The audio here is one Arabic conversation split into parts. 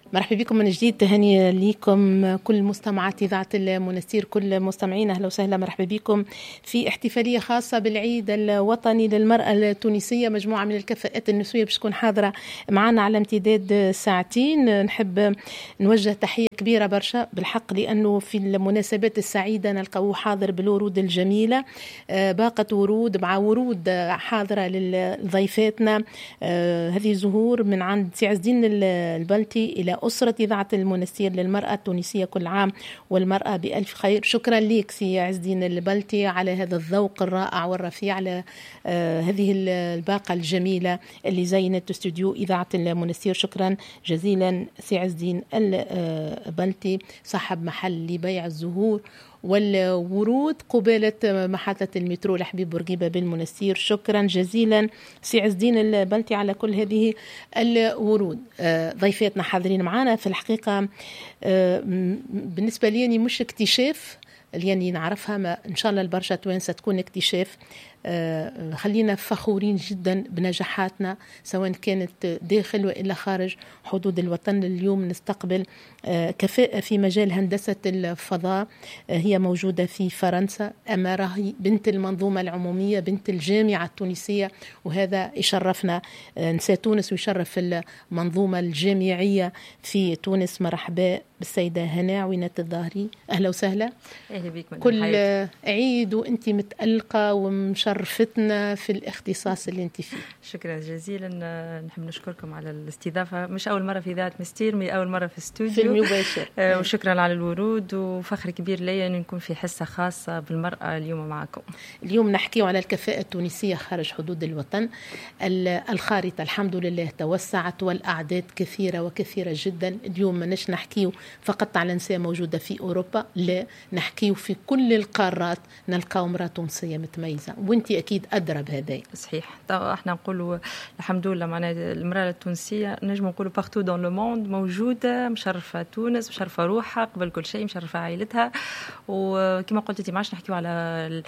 مرحبا بكم من جديد. تهاني لكم كل مستمعات إذاعة المنستير، كل مستمعين أهلا وسهلا، مرحبا بكم في احتفالية خاصة بالعيد الوطني للمرأة التونسية. مجموعة من الكفاءات النسوية باش تكون حاضرة معنا على امتداد ساعتين. نحب نوجه تحية كبيرة برشا بالحق، لأنه في المناسبات السعيدة نلقاو حاضر بالورود الجميلة، باقة ورود مع ورود حاضرة لضيفاتنا. هذه زهور من عند سي عز الدين البلتي إلى أسرة إذاعة المنستير للمرأة التونسية، كل عام والمرأة بألف خير. شكرا لك سي عز الدين البلتي على هذا الذوق الرائع والرفيع، على هذه الباقة الجميلة اللي زينت استوديو إذاعة المنستير. شكرا جزيلا سي عز الدين البلتي، صاحب محل لبيع الزهور والورود قبالة محطة المترو الحبيب بورقيبة بالمنستير. شكرا جزيلا سي عز الدين البلتي على كل هذه الورود. ضيفاتنا حاضرين معنا في الحقيقة بالنسبة لي مش اكتشاف اللي نعرفها، ما إن شاء الله البرشا توانسة تكون اكتشاف. خلينا فخورين جدا بنجاحاتنا سواء كانت داخل وإلا خارج حدود الوطن. اليوم نستقبل كفاءة في مجال هندسة الفضاء، هي موجودة في فرنسا. أمارة هي بنت المنظومة العمومية، بنت الجامعة التونسية، وهذا يشرفنا. نساء تونس ويشرف المنظومة الجامعية في تونس. مرحبا بالسيدة هناء عوينات الظاهري، أهلا وسهلا. أهلا بك. كل عيد وأنت متألقة ومشرفتنا في الاختصاص اللي أنت فيه. شكرا جزيلا. نحب نشكركم على الاستضافة، مش أول مرة في إذاعة مستير، مي أول مرة في استوديو في المباشر. وشكرا على الورود، وفخر كبير لي أن نكون في حصة خاصة بالمرأة اليوم معكم. اليوم نحكي على الكفاءة التونسية خارج حدود الوطن. الخارطة الحمد لله توسعت والأعداد كثيرة وكثيرة جدا. اليوم ما نحكي فقط على نساء موجودة في أوروبا، لا، نحكي في كل القارات نلقاو امرأة تونسية متميزة، وانت أكيد أدرى بهذا. صحيح. احنا نقولوا الحمد لله، معناها المرأة التونسية نجم نقولوا بارتو دون لو موند موجودة، مشرفة تونس، مشرفة روحها قبل كل شيء، مشرفة عائلتها. وكما قلت انت، معاش نحكيو على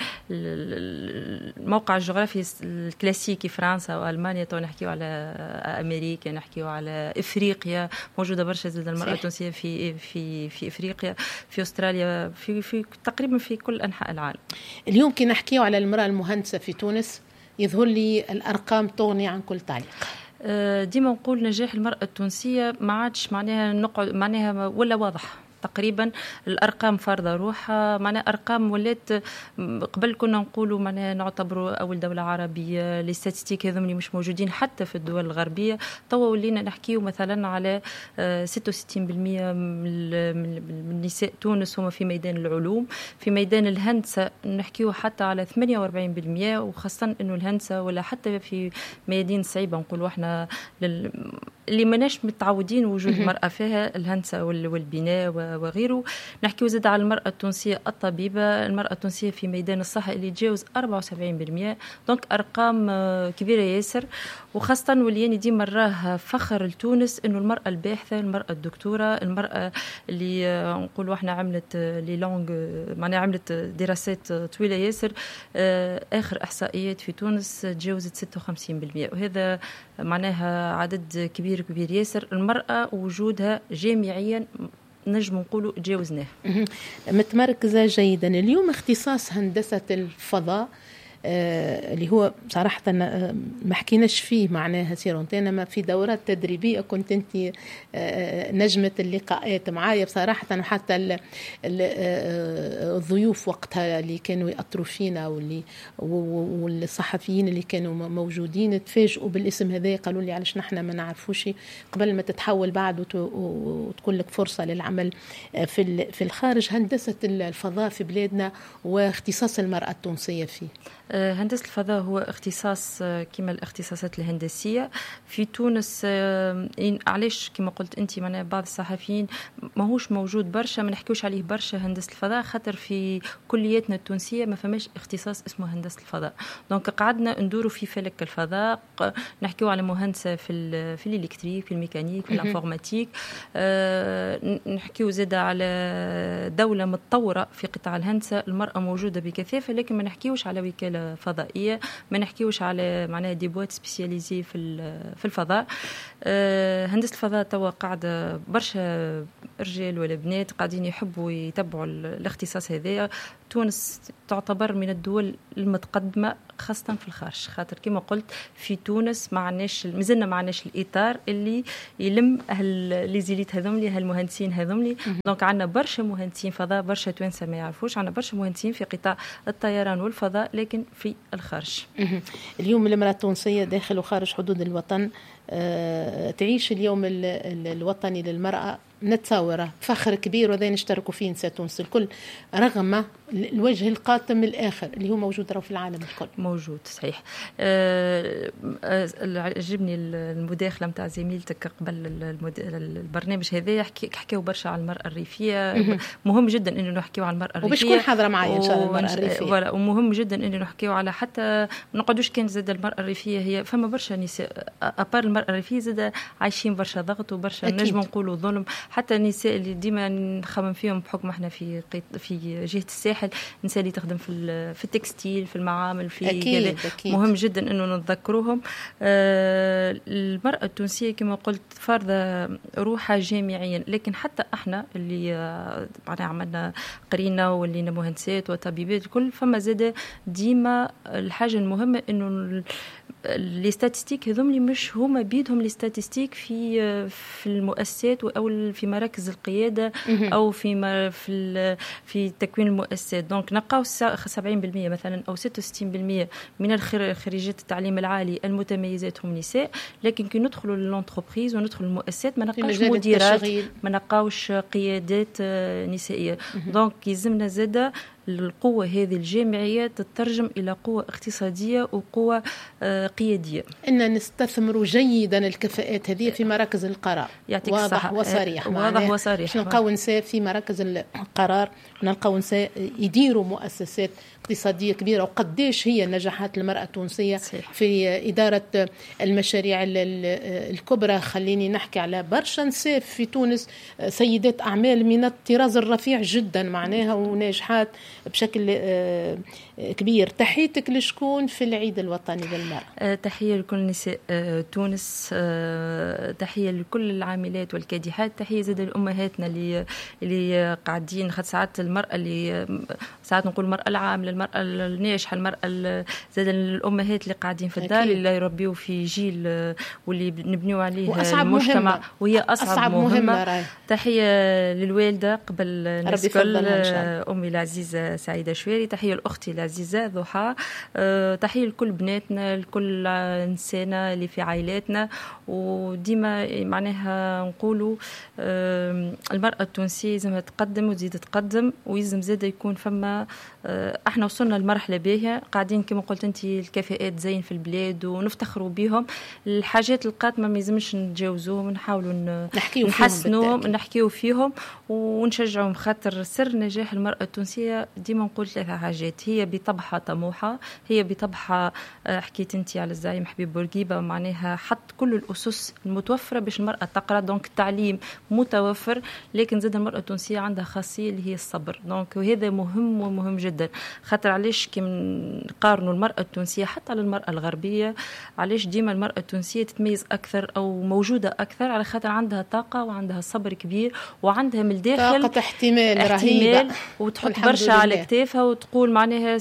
الموقع الجغرافي الكلاسيكي فرنسا وألمانيا، تو نحكيو على أمريكا، نحكيو على إفريقيا، موجودة برشا زاد المرأة التونسية في إفريقيا، في أستراليا، في تقريبا في كل أنحاء العالم. اليوم كي نحكيو على المرأة المهندسة في تونس يظهر لي الأرقام تغني عن كل تعليق. ديما نقول نجاح المرأة التونسية ما عادش معناها نقعد معناها ولا واضح. تقريبا الارقام فرضه روحها، معناها ارقام ولات. قبل كنا نقولوا معناها نعتبروا اول دوله عربيه، لي ستاتستيك هذوما مش موجودين حتى في الدول الغربيه. توا ولينا نحكيو مثلا على 66% من نساء تونس هما في ميدان العلوم. في ميدان الهندسه نحكيو حتى على 48%، وخاصه انه الهندسه ولا حتى في ميادين صعيبه نقولوا احنا اللي ماناش متعودين وجود المراه فيها، الهندسه والبناء وغيره. نحكي زاد على المرأة التونسية الطبيبة، المرأة التونسية في ميدان الصحة اللي تجاوز 74%. دونك أرقام كبيرة ياسر، وخاصة ولياني ديما راه فخر لتونس إنه المرأة الباحثة، المرأة الدكتورة، المرأة اللي نقولوا احنا عملت لي لونغ، معناها عملت دراسات طويلة ياسر. آخر إحصائيات في تونس تجاوزت 56%، وهذا معناها عدد كبير ياسر. المرأة وجودها جامعيا نجم نقولوا تجاوزناه. متمركزة جيدا. اليوم اختصاص هندسة الفضاء اللي هو صراحة ما حكيناش فيه معناها سيرونتين، ما في دورات تدريبية كنت انت نجمة اللقاءات معايا بصراحة، وحتى الضيوف وقتها اللي كانوا يأطروا فينا والصحفيين اللي كانوا موجودين تفاجئوا بالاسم هذا، قالوا لي علاش نحن ما نعرفوش قبل ما تتحول بعد وتكون لك فرصة للعمل في الخارج. هندسة الفضاء في بلادنا واختصاص المرأة التونسية فيه. هندسة الفضاء هو اختصاص كما الاختصاصات الهندسية في تونس. علاش كما قلت انت معناها بعض الصحفيين ماهوش موجود برشا، ما نحكيوش عليه برشا هندسة الفضاء، خاطر في كلياتنا التونسية ما فماش اختصاص اسمه هندسة الفضاء. دونك قعدنا ندوروا في فلك الفضاء، نحكيو على مهندسة في الالكتريك، في الميكانيك، في الانفورماتيك. نحكيو زاد على دولة متطورة في قطاع الهندسة، المرأة موجودة بكثافة، لكن ما نحكيوش على وكالة الفضائية، ما نحكيوش على معناها دي بوات سبيسياليزي في الفضاء. هندسة الفضاء توا قاعدة برشا رجال ولا بنات قاعدين يحبوا يتبعوا الاختصاص هذا. تونس تعتبر من الدول المتقدمة خاصة في الخارج، خاطر كما قلت في تونس مازلنا معناش الإطار اللي يلم لي زيليت هذوملي هالمهندسين هذوملي. دونك عندنا برشا مهندسين فضاء، برشا توانسة ما يعرفوش، عندنا برشا مهندسين في قطاع الطيران والفضاء لكن في الخارج. اليوم المرأة التونسية داخل وخارج حدود الوطن تعيش اليوم الوطني للمرأة نتصوره فخر كبير، وذا نشتركوا فيه نساء تونس الكل، رغم الوجه القاتم الآخر اللي هو موجود في العالم الكل. موجود صحيح. عجبني المداخلة متاع زميلتك قبل البرنامج هذا، حكيوا برشا على المرأة الريفية. مهم جدا انه نحكيوا على المرأة الريفية، وبشكون حاضرة معي ان شاء الله المرأة الريفية. ومهم جدا انه نحكيوا على حتى ما نقعدوش كان زاد المرأة الريفية هي فما برشا نساء ابار المرأة الريفية زاد عايشين برشا ضغط وبرشا نجم نقولوا ظلم. حتى النساء اللي ديما نخمم فيهم بحكم احنا في جهة الساحل، النساء اللي تخدم في التكستيل في المعامل في أكيد. مهم جدا انه نتذكروهم. المرأة التونسية كما قلت فرضة روحها جامعيا، لكن حتى احنا اللي معناها عملنا قرينا واللي مهندسات وطبيبات الكل، فما زاد ديما الحاجة المهمة انه لي ستاتستيك هذوم مش هما بيدهم لي ستاتستيك في المؤسسات او في مراكز القياده او في تكوين المؤسسات. دونك نلقاو 70% مثلا او 66% من خريجات التعليم العالي المتميزات هم نساء، لكن كي ندخلوا للانتربريز وندخلوا للمؤسسات ما نلقاوش مديرات، ما نلقاوش قيادات نسائيه. دونك يلزمنا زاده القوة هذه الجامعية تترجم إلى قوة اقتصادية وقوة قيادية، إن نستثمر جيدا الكفاءات هذه في مراكز القرار. واضح وصريح. واضح وصريح. نلقاو نساء في مراكز القرار، نلقاو نساء يديروا مؤسسات اقتصادية كبيرة. وقديش هي نجاحات المرأة التونسية في إدارة المشاريع الكبرى. خليني نحكي على برشا نساء في تونس سيدات أعمال من الطراز الرفيع جدا معناها وناجحات بشكل كبير. تحيتك لشكون في العيد الوطني للمرأة؟ تحية لكل نساء تونس، تحية لكل العاملات والكادحات، تحية زاد لأمهاتنا اللي قاعدين. خد ساعات المرأة اللي ساعات نقول المرأة العاملة، المرأة الناجحة، المرأة زاد الأمهات اللي قاعدين في الدار اللي يربيوا في جيل واللي نبنيوا عليه المجتمع مهمة. وهي أصعب مهمة. تحية للوالدة قبل الناس كل، أمي العزيزة سعيدة شويري، تحية لأختي العزيزة ضحى، تحية لكل بناتنا، لكل إنسانة اللي في عائلاتنا. وديما معناها نقولوا المرأة التونسية لازم تقدم وتزيد تقدم، ويلزم زاد يكون فما احنا وصلنا لمرحلة باهية قاعدين كما قلت انت الكفاءات زين في البلاد ونفتخروا بهم. الحاجات القاتمة ما يلزمش نتجاوزوهم، نحاولوا نحسنوهم، نحكيو فيهم ونشجعهم. خاطر سر نجاح المرأة التونسية ديما نقول 3 حاجات: هي بطبعها طموحة، هي بطبعها حكيت انت على الزعيم حبيب بورقيبة، معناها حط كل الأسس المتوفرة باش المرأة تقرأ. دونك التعليم متوفر، لكن زاد المرأة التونسية عندها خاصية اللي هي الصبر. دونك وهذا مهم ومهم جدا. خاطر علاش كي نقارنوا المرأة التونسية حتى على المرأة الغربية، علاش ديما المرأة التونسية تتميز أكثر أو موجودة أكثر؟ على خاطر عندها طاقة وعندها صبر كبير وعندها من الداخل طاقة احتمال رهيبة، وتحط برشا على كتافها وتقول معناها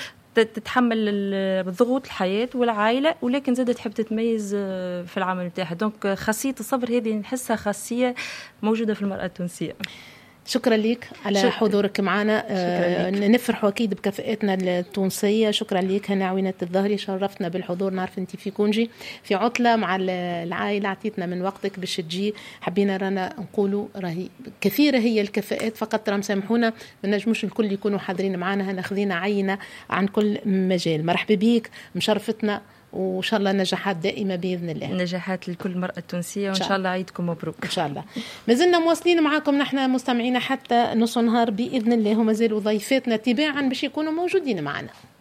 تتحمل ضغوط الحياة والعائلة، ولكن زادت تحب تتميز في العمل نتاعها. دونك خاصية الصبر هذه نحسها خاصية موجودة في المرأة التونسية. شكرا لك على حضورك معنا. نفرحوا أكيد بكفاءتنا التونسية. شكرا لك هنا عوينة الظهري، شرفتنا بالحضور. نعرف أنت في كونجي في عطلة مع العائلة، عطيتنا من وقتك باش تجي. حبينا رانا نقولوا راهي كثيرة هي الكفاءات، فقط راه مسامحونا ما نجموش الكل يكونوا حاضرين معنا. هنا خذينا عينة عن كل مجال. مرحبا بيك، مشرفتنا، وإن شاء الله نجاحات دائمة بإذن الله. نجاحات لكل مرأة التونسية، وإن شاء الله عيدكم مبروك. إن شاء الله. ما زلنا مواصلين معكم نحن مستمعين حتى نص نهار بإذن الله، وما زالوا ضيفاتنا تباعا باش يكونوا موجودين معنا.